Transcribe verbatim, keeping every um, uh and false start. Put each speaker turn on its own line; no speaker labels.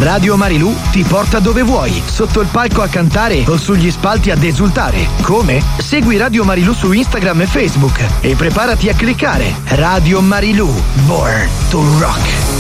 Radio Marilù ti porta dove vuoi, sotto il palco a cantare o sugli spalti ad esultare. Come? Segui Radio Marilù su Instagram e Facebook e preparati a cliccare. Radio Marilù, Born to Rock.